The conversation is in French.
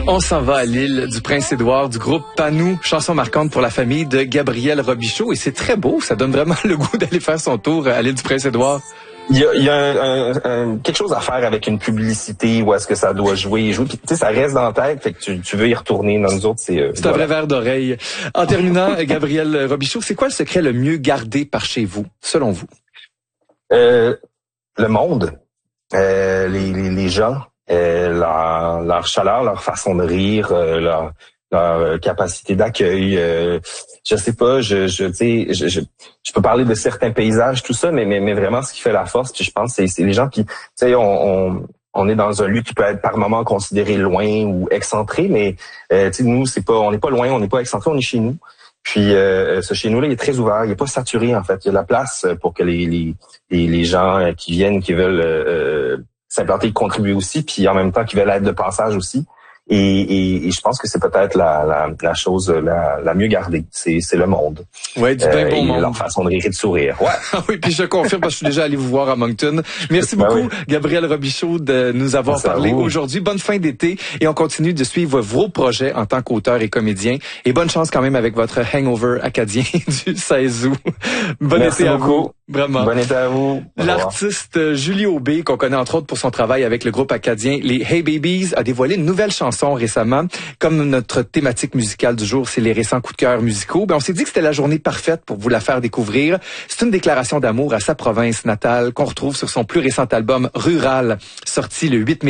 On s'en va à l'île du Prince-Édouard du groupe Panou, chanson marquante pour la famille de Gabriel Robichaud. Et c'est très beau, ça donne vraiment le goût d'aller faire son tour à l'île du Prince-Édouard. Il y a quelque chose à faire avec une publicité où est-ce que ça doit jouer. Puis, tu sais, ça reste dans la tête, fait que tu veux y retourner. Dans nous autres, c'est un vrai verre d'oreille. En terminant, Gabriel Robichaud, c'est quoi le secret le mieux gardé par chez vous, selon vous? Le monde, les gens, leur chaleur, leur façon de rire, leur capacité d'accueil. Je sais pas, je peux parler de certains paysages, tout ça, mais vraiment ce qui fait la force, puis je pense c'est les gens qui, tu sais, on est dans un lieu qui peut être par moments considéré loin ou excentré, mais tu sais, nous on n'est pas loin, on n'est pas excentré, on est chez nous. Puis ce chez nous là, il est très ouvert, il est pas saturé en fait. Il y a de la place pour que les gens qui viennent, qui veulent s'implanter, contribuer aussi, puis en même temps qui veulent être de passage aussi. Et je pense que c'est peut-être la chose la mieux gardée, c'est le monde. Ouais, du bien bon monde. Leur façon de rire et de sourire. Ouais. Oui, puis je confirme parce que je suis déjà allé vous voir à Moncton. Merci beaucoup, Gabriel Robichaud, de nous avoir parlé aujourd'hui. Bonne fin d'été et on continue de suivre vos projets en tant qu'auteur et comédien. Et bonne chance quand même avec votre hangover acadien du 16 août. Bon été à vous. Vraiment. Bon été à vous. L'artiste Julie Aubé, qu'on connaît entre autres pour son travail avec le groupe acadien Les Hey Babies, a dévoilé une nouvelle chanson récemment. Comme notre thématique musicale du jour, c'est les récents coups de cœur musicaux, on s'est dit que c'était la journée parfaite pour vous la faire découvrir. C'est une déclaration d'amour à sa province natale qu'on retrouve sur son plus récent album Rural, sorti le 8 mai.